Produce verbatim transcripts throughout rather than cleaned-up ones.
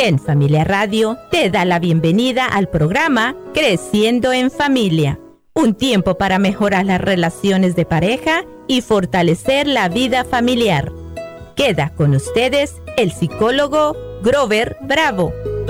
En Familia Radio te da la bienvenida al programa Creciendo en Familia, un tiempo para mejorar las relaciones de pareja y fortalecer la vida familiar. Queda con ustedes el psicólogo Grover Bravo.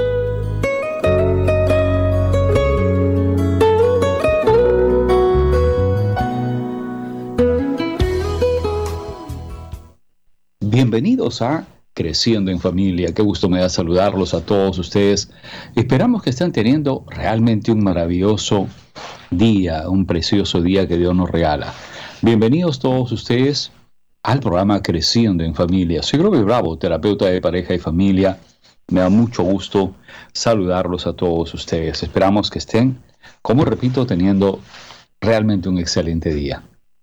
Bienvenidos a Creciendo en Familia. Qué gusto me da saludarlos a todos ustedes. Esperamos que estén teniendo realmente un maravilloso día, un precioso día que Dios nos regala. Bienvenidos todos ustedes al programa Creciendo en Familia. Soy Grover Bravo, terapeuta de pareja y familia. Me da mucho gusto saludarlos a todos ustedes. Esperamos que estén, como repito, teniendo realmente un excelente día.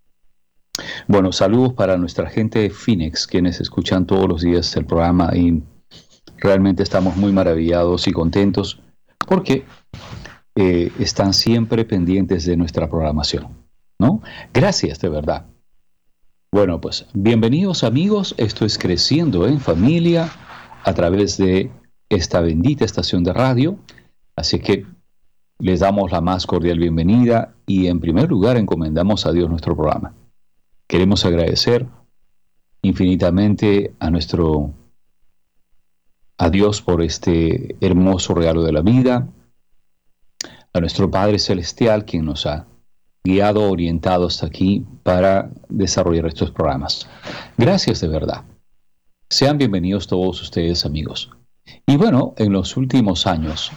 Bueno, saludos para nuestra gente de Phoenix, quienes escuchan todos los días el programa, y realmente estamos muy maravillados y contentos porque eh, están siempre pendientes de nuestra programación, ¿no? Gracias, de verdad. Bueno, pues bienvenidos amigos, esto es Creciendo en Familia a través de esta bendita estación de radio, así que les damos la más cordial bienvenida y en primer lugar encomendamos a Dios nuestro programa. Queremos agradecer infinitamente a nuestro a Dios por este hermoso regalo de la vida, a nuestro Padre Celestial, quien nos ha guiado, orientado hasta aquí para desarrollar estos programas. Gracias de verdad. Sean bienvenidos todos ustedes, amigos. Y bueno, en los últimos años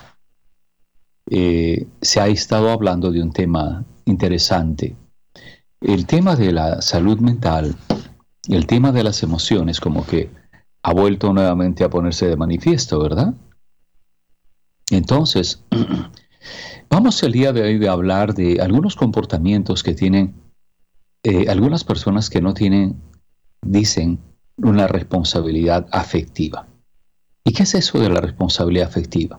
eh, se ha estado hablando de un tema interesante. El tema de la salud mental, el tema de las emociones, como que ha vuelto nuevamente a ponerse de manifiesto, ¿verdad? Entonces, vamos el día de hoy a hablar de algunos comportamientos que tienen eh, algunas personas que no tienen, dicen, una responsabilidad afectiva. ¿Y qué es eso de la responsabilidad afectiva?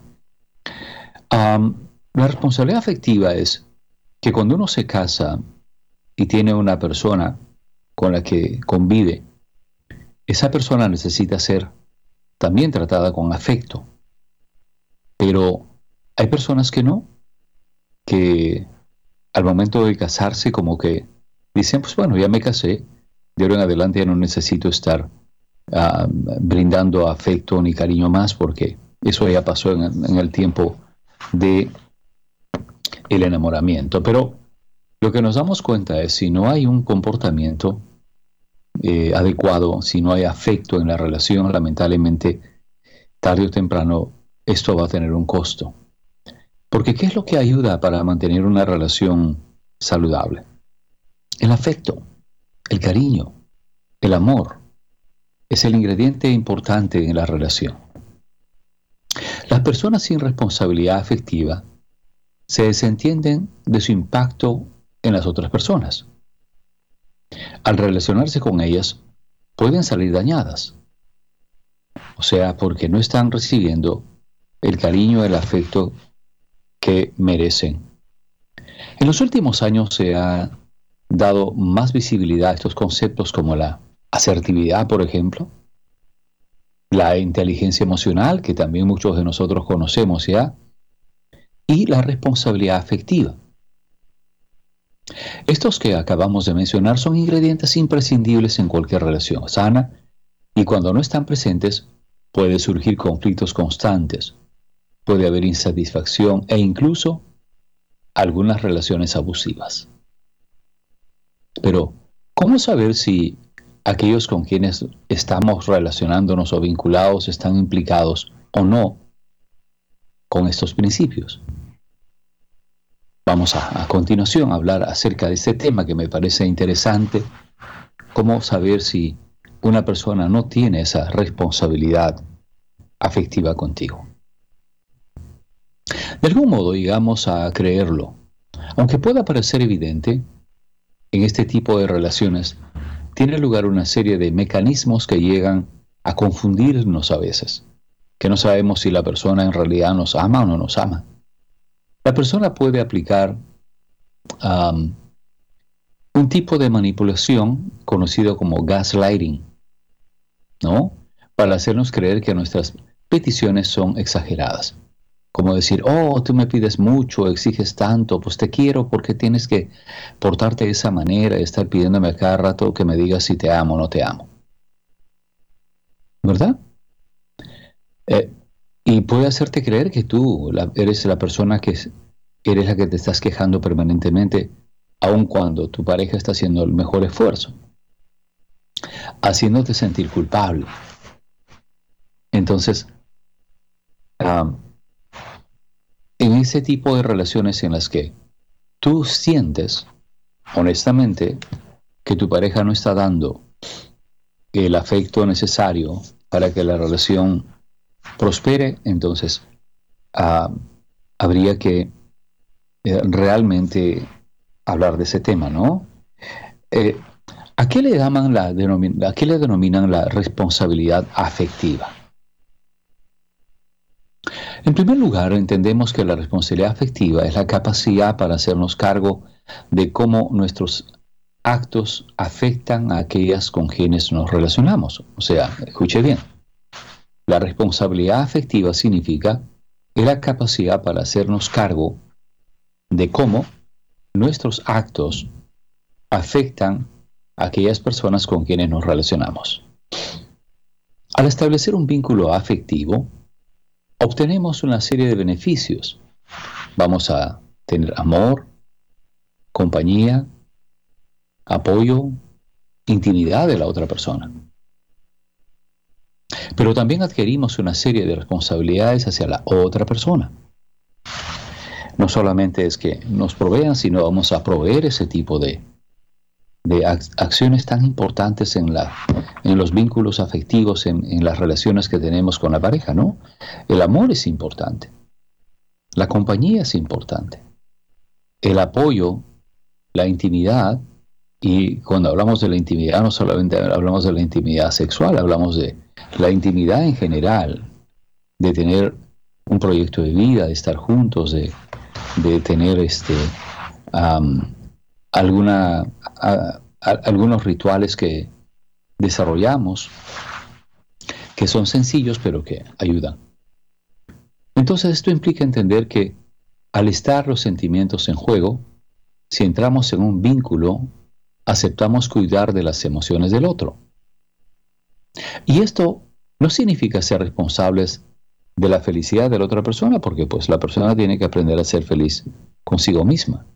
Um, la responsabilidad afectiva es que cuando uno se casa y tiene una persona con la que convive, esa persona necesita ser también tratada con afecto. Pero hay personas que no, que al momento de casarse como que dicen, pues bueno, ya me casé, de ahora en adelante ya no necesito estar uh, brindando afecto ni cariño más, porque eso ya pasó en, en el tiempo de el enamoramiento. Pero lo que nos damos cuenta es si no hay un comportamiento eh, adecuado, si no hay afecto en la relación, lamentablemente, tarde o temprano, esto va a tener un costo. Porque ¿qué es lo que ayuda para mantener una relación saludable? El afecto, el cariño, el amor, es el ingrediente importante en la relación. Las personas sin responsabilidad afectiva se desentienden de su impacto en las otras personas. Al relacionarse con ellas, pueden salir dañadas. O sea, porque no están recibiendo el cariño, el afecto que merecen. En los últimos años se ha dado más visibilidad a estos conceptos como la asertividad, por ejemplo, la inteligencia emocional, que también muchos de nosotros conocemos ya, y la responsabilidad afectiva. Estos que acabamos de mencionar son ingredientes imprescindibles en cualquier relación sana, y cuando no están presentes puede surgir conflictos constantes, puede haber insatisfacción e incluso algunas relaciones abusivas. Pero, ¿cómo saber si aquellos con quienes estamos relacionándonos o vinculados están implicados o no con estos principios? Vamos a, a continuación a hablar acerca de este tema que me parece interesante, cómo saber si una persona no tiene esa responsabilidad afectiva contigo. De algún modo llegamos a creerlo, aunque pueda parecer evidente, en este tipo de relaciones tiene lugar una serie de mecanismos que llegan a confundirnos a veces, que no sabemos si la persona en realidad nos ama o no nos ama. La persona puede aplicar um, un tipo de manipulación conocido como gaslighting, ¿no? Para hacernos creer que nuestras peticiones son exageradas. Como decir, oh, tú me pides mucho, exiges tanto, pues te quiero, porque tienes que portarte de esa manera, estar pidiéndome a cada rato que me digas si te amo o no te amo. ¿Verdad? Eh, y puede hacerte creer que tú la, eres la persona que es, eres la que te estás quejando permanentemente, aun cuando tu pareja está haciendo el mejor esfuerzo, haciéndote sentir culpable. Entonces, um, en ese tipo de relaciones en las que tú sientes, honestamente, que tu pareja no está dando el afecto necesario para que la relación prospere, entonces uh, habría que eh, realmente hablar de ese tema, ¿no? Eh, ¿a qué le llaman la denomina, a qué le denominan la responsabilidad afectiva? En primer lugar, entendemos que la responsabilidad afectiva es la capacidad para hacernos cargo de cómo nuestros actos afectan a aquellas con quienes nos relacionamos. O sea, escuche bien, la responsabilidad afectiva significa la capacidad para hacernos cargo de cómo nuestros actos afectan a aquellas personas con quienes nos relacionamos. Al establecer un vínculo afectivo, obtenemos una serie de beneficios. Vamos a tener amor, compañía, apoyo, intimidad de la otra persona. Pero también adquirimos una serie de responsabilidades hacia la otra persona. No solamente es que nos provean, sino vamos a proveer ese tipo de, de ac- acciones tan importantes en, la, en los vínculos afectivos, en, en las relaciones que tenemos con la pareja, ¿no? El amor es importante. La compañía es importante. El apoyo, la intimidad, y cuando hablamos de la intimidad no solamente hablamos de la intimidad sexual, hablamos de la intimidad en general, de tener un proyecto de vida, de estar juntos, de, de tener este, um, alguna, a, a, algunos rituales que desarrollamos, que son sencillos pero que ayudan. Entonces esto implica entender que al estar los sentimientos en juego, si entramos en un vínculo, aceptamos cuidar de las emociones del otro. Y esto no significa ser responsables de la felicidad de la otra persona, porque pues la persona tiene que aprender a ser feliz consigo misma.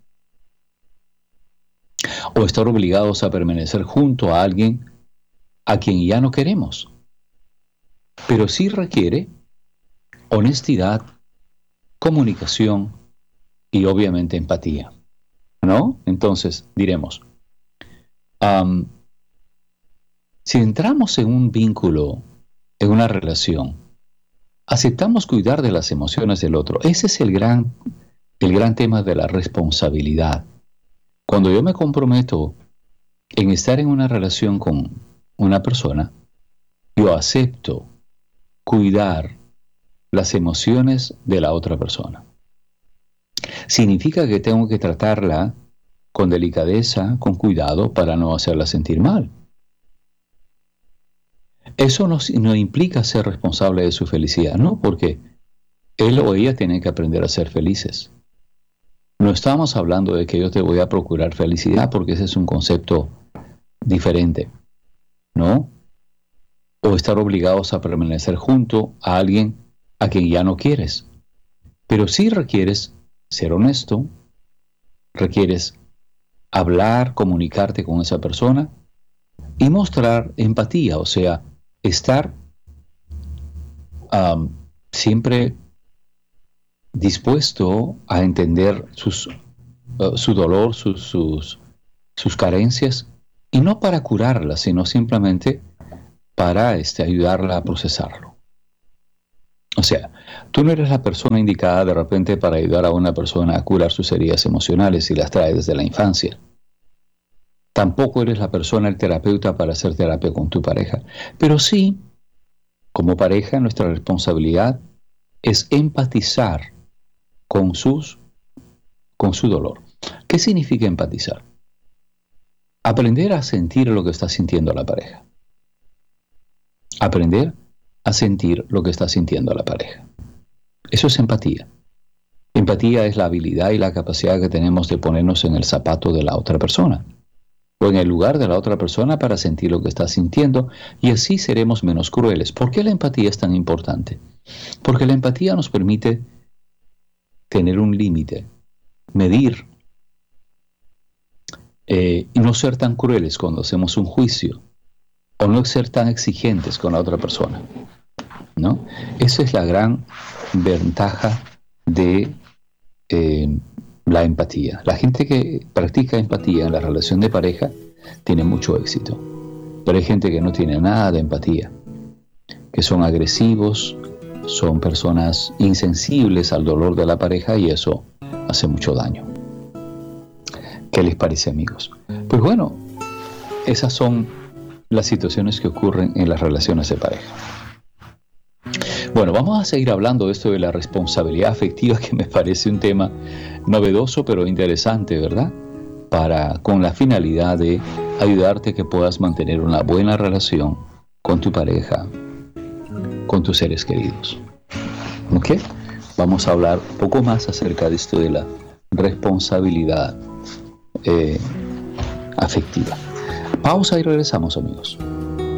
O estar obligados a permanecer junto a alguien a quien ya no queremos. Pero sí requiere honestidad, comunicación y obviamente empatía, ¿no? Entonces diremos, um, si entramos en un vínculo, en una relación, aceptamos cuidar de las emociones del otro. Ese es el gran, el gran tema de la responsabilidad. Cuando yo me comprometo en estar en una relación con una persona, yo acepto cuidar las emociones de la otra persona. Significa que tengo que tratarla con delicadeza, con cuidado, para no hacerla sentir mal. Eso no, no implica ser responsable de su felicidad, no, porque él o ella tienen que aprender a ser felices. No estamos hablando de que yo te voy a procurar felicidad, porque ese es un concepto diferente, ¿no? O estar obligados a permanecer junto a alguien a quien ya no quieres. Pero sí requieres ser honesto, requieres hablar, comunicarte con esa persona y mostrar empatía, o sea, estar um, siempre dispuesto a entender sus, uh, su dolor, sus, sus, sus carencias, y no para curarla, sino simplemente para este, ayudarla a procesarlo. O sea, tú no eres la persona indicada de repente para ayudar a una persona a curar sus heridas emocionales si las trae desde la infancia. Tampoco eres la persona, el terapeuta, para hacer terapia con tu pareja. Pero sí, como pareja, nuestra responsabilidad es empatizar con, sus, con su dolor. ¿Qué significa empatizar? Aprender a sentir lo que está sintiendo la pareja. Aprender a sentir lo que está sintiendo la pareja. Eso es empatía. Empatía es la habilidad y la capacidad que tenemos de ponernos en el zapato de la otra persona o en el lugar de la otra persona para sentir lo que está sintiendo, y así seremos menos crueles. ¿Por qué la empatía es tan importante? Porque la empatía nos permite tener un límite, medir eh, y no ser tan crueles cuando hacemos un juicio, o no ser tan exigentes con la otra persona, ¿no? Esa es la gran ventaja de eh, la empatía. La gente que practica empatía en la relación de pareja tiene mucho éxito, pero hay gente que no tiene nada de empatía, que son agresivos, son personas insensibles al dolor de la pareja, y eso hace mucho daño. ¿Qué les parece, amigos? Pues bueno, esas son las situaciones que ocurren en las relaciones de pareja. Bueno, vamos a seguir hablando de esto de la responsabilidad afectiva, que me parece un tema novedoso pero interesante, ¿verdad? Para, con la finalidad de ayudarte a que puedas mantener una buena relación con tu pareja, con tus seres queridos. ¿Ok? Vamos a hablar un poco más acerca de esto de la responsabilidad eh, afectiva. Pausa y regresamos, amigos.